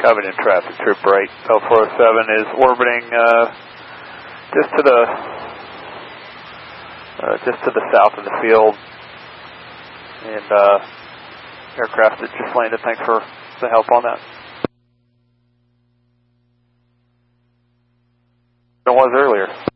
Covington traffic, Troop Bright. L407 is orbiting just to the south of the field, and aircraft that just landed. Thanks for the help on that. It was earlier.